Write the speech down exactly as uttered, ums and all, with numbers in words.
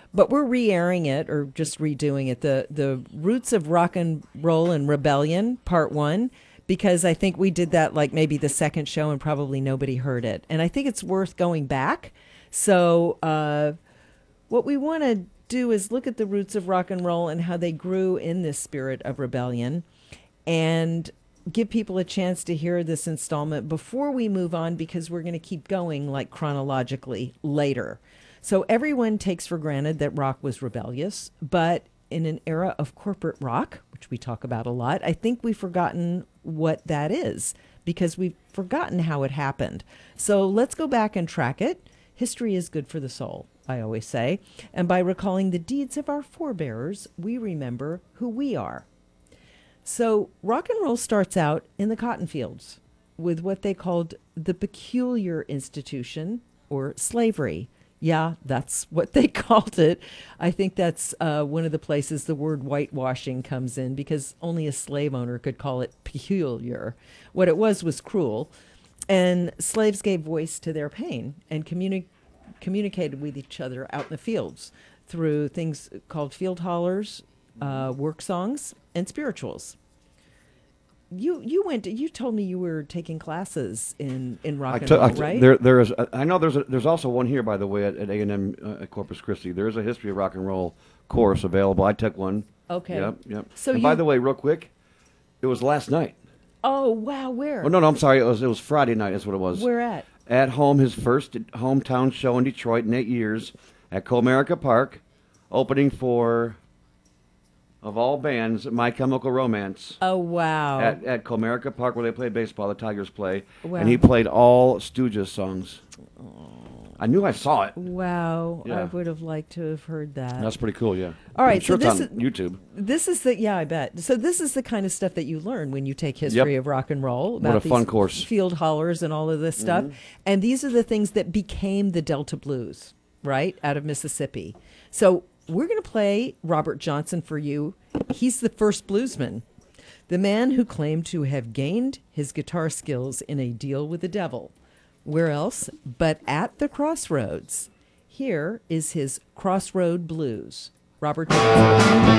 but we're re-airing it or just redoing it. The the Roots of Rock and Roll and Rebellion, Part One, because I think we did that like maybe the second show and probably nobody heard it, and I think it's worth going back. So uh, what we want to do is look at the roots of rock and roll and how they grew in this spirit of rebellion, and give people a chance to hear this installment before we move on, because we're going to keep going like chronologically later. So everyone takes for granted that rock was rebellious, but in an era of corporate rock, which we talk about a lot, I think we've forgotten what that is because we've forgotten how it happened. So let's go back and track it. History is good for the soul, I always say. And by recalling the deeds of our forebears, we remember who we are. So rock and roll starts out in the cotton fields with what they called the peculiar institution, or slavery. Yeah, that's what they called it. I think that's uh, one of the places the word whitewashing comes in, because only a slave owner could call it peculiar. What it was was cruel. And slaves gave voice to their pain and communi- communicated with each other out in the fields through things called field hollers, uh, work songs, and spirituals. You you went. You told me you were taking classes in, in rock I and took- roll, I t- right? There, there is. I know there's a, there's also one here, by the way, at, at A and M uh, at Corpus Christi. There is a history of rock and roll course available. I took one. Okay. Yep, yep. So and you. by the way, real quick, it was last night. Oh wow, where? Oh no, no, I'm sorry. It was it was Friday night. That's what it was. Where at? At home, his first hometown show in Detroit in eight years at Comerica Park, opening for, of all bands, My Chemical Romance. Oh wow. At, at Comerica Park, where they play baseball, the Tigers play. Wow. And he played all Stooges songs. I knew I saw it. Wow, I Yeah. would have liked to have heard that. That's pretty cool, yeah. All right, I'm sure so it's this on YouTube. This is the yeah, I bet. So this is the kind of stuff that you learn when you take history Yep. of rock and roll. What About a fun these course. Field hollers and all of this stuff. And these are the things that became the Delta Blues, right, out of Mississippi. So we're going to play Robert Johnson for you. He's the first bluesman, the man who claimed to have gained his guitar skills in a deal with the devil. Where else but at the crossroads? Here is his Crossroad Blues. Robert Johnson.